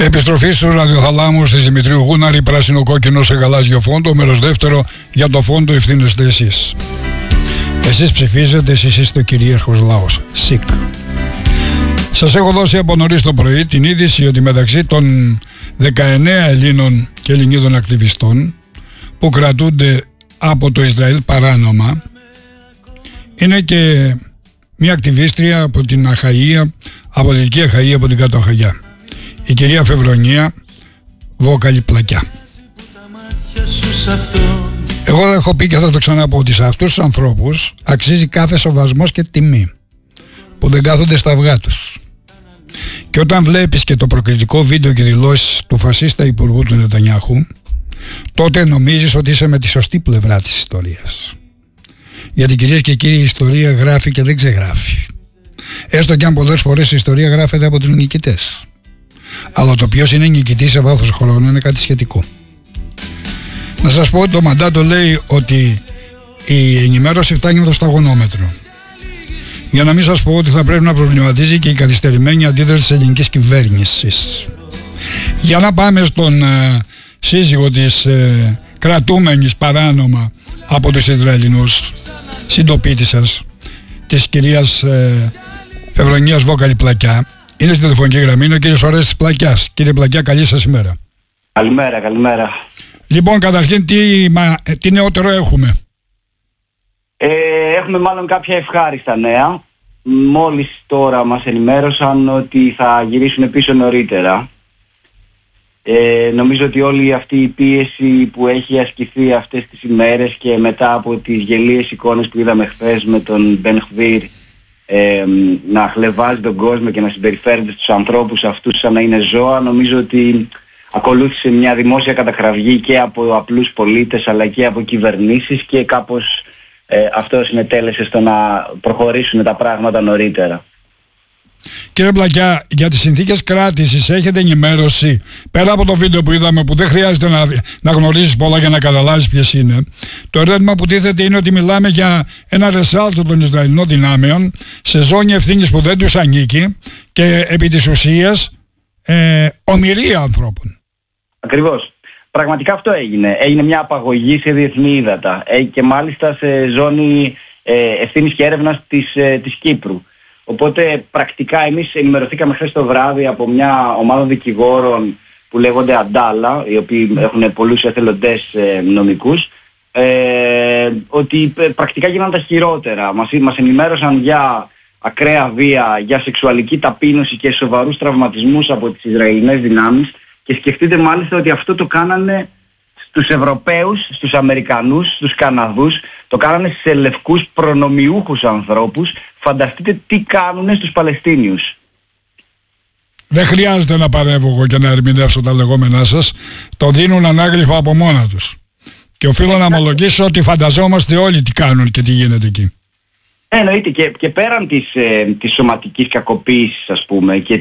Επιστροφή στους ραδιοθαλάμους της Δημητρίου Γούναρη, πράσινο-κόκκινο σε γαλάζιο φόντο, μέρος δεύτερο για το φόντο ευθύνεστε εσείς. Εσείς ψηφίζετε, εσείς είστε ο κυρίαρχος λαός. ΣΥΚ. Σας έχω δώσει από νωρίς το πρωί την είδηση ότι μεταξύ των 19 Ελλήνων και Ελληνίδων ακτιβιστών που κρατούνται από το Ισραήλ παράνομα είναι και μια ακτιβίστρια από την Αχαΐα, από την Δυτική Αχαΐα, από την Κάτω Αχαγιά. Η κυρία Φεβρονία Βοκαλιπλακιά. Εγώ έχω πει και θα το ξαναπώ ότι σε αυτούς τους ανθρώπους αξίζει κάθε σεβασμός και τιμή που δεν κάθονται στα αυγά τους. Και όταν βλέπεις και το προκριτικό βίντεο και δηλώσεις του φασίστα υπουργού του Νετανιάχου, τότε νομίζεις ότι είσαι με τη σωστή πλευρά της ιστορίας. Γιατί κυρίες και κύριοι, η ιστορία γράφει και δεν ξεγράφει. Έστω και αν πολλές φορές η ιστορία γράφεται από τους νικητές. Αλλά το ποιος είναι νικητής σε βάθος χρόνου είναι κάτι σχετικό. Να σας πω ότι το μαντάτο λέει ότι η ενημέρωση φτάνει με το σταγονόμετρο. Για να μην σας πω ότι θα πρέπει να προβληματίζει και η καθυστερημένη αντίδραση της ελληνικής κυβέρνησης. Για να πάμε στον σύζυγο της κρατούμενης παράνομα από τους Ισραηλινούς συντοπίτισσας της κυρίας Φεβρονίας Βοκαλιπλακιά. Είναι στην τηλεφωνική γραμμή, είναι ο κύριος Ορέστης Πλακιάς. Κύριε Πλακιά, καλή σας ημέρα. Καλημέρα. Λοιπόν, καταρχήν τι νεότερο έχουμε? Έχουμε μάλλον κάποια ευχάριστα νέα. Μόλις τώρα μας ενημέρωσαν ότι θα γυρίσουν πίσω νωρίτερα. Νομίζω ότι όλη αυτή η πίεση που έχει ασκηθεί αυτές τις ημέρες και μετά από τις γελίες εικόνες που είδαμε χθες με τον Μπεν Γβίρ να χλεβάζει τον κόσμο και να συμπεριφέρεται στους ανθρώπους αυτούς σαν να είναι ζώα, νομίζω ότι ακολούθησε μια δημόσια κατακραυγή και από απλούς πολίτες αλλά και από κυβερνήσεις και κάπως αυτό συνετέλεσε στο να προχωρήσουν τα πράγματα νωρίτερα. Κύριε Πλακιά, για τις συνθήκες κράτησης έχετε ενημέρωση, πέρα από το βίντεο που είδαμε που δεν χρειάζεται να γνωρίζεις πολλά για να καταλάβεις ποιες είναι? Το ερώτημα που τίθεται είναι ότι μιλάμε για ένα ρεσάλτο των Ισραηλινών δυνάμεων σε ζώνη ευθύνης που δεν τους ανήκει και επί της ουσίας ομηρία ανθρώπων. Ακριβώς. Πραγματικά αυτό έγινε. Έγινε μια απαγωγή σε διεθνή ύδατα και μάλιστα σε ζώνη ευθύνης και έρευνας της Κύπρου. Οπότε πρακτικά εμείς ενημερωθήκαμε χθες το βράδυ από μια ομάδα δικηγόρων που λέγονται Αντάλα, οι οποίοι έχουν πολλούς εθελοντές νομικούς, ότι πρακτικά γίνανε τα χειρότερα. Μας ενημέρωσαν για ακραία βία, για σεξουαλική ταπείνωση και σοβαρούς τραυματισμούς από τις Ισραηλινές δυνάμεις και σκεφτείτε μάλιστα ότι αυτό το κάνανε στους Ευρωπαίους, στους Αμερικανούς, στους Καναδούς, το κάνανε σε λευκούς προνομιούχους ανθρώπους. Φανταστείτε τι κάνουνε στους Παλαιστίνιους. Δεν χρειάζεται να παρεύω εγώ και να ερμηνεύσω τα λεγόμενά σας. Το δίνουν ανάγλυφα από μόνα τους. Και οφείλω να ομολογήσω ότι φανταζόμαστε όλοι τι κάνουν και τι γίνεται εκεί. Εννοείται και πέραν της σωματικής κακοποίησης, ας πούμε, και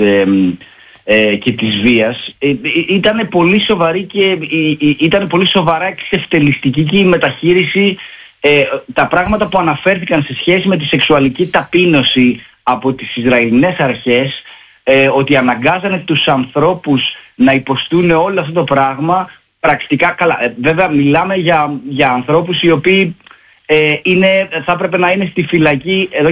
της βίας, ήταν πολύ σοβαρή και ήταν πολύ σοβαρά εξευτελιστική και η μεταχείριση, τα πράγματα που αναφέρθηκαν σε σχέση με τη σεξουαλική ταπείνωση από τις Ισραηλινές αρχές, ότι αναγκάζανε τους ανθρώπους να υποστούν όλο αυτό το πράγμα, πρακτικά καλά. Βέβαια μιλάμε για ανθρώπους οι οποίοι θα έπρεπε να είναι στη φυλακή εδώ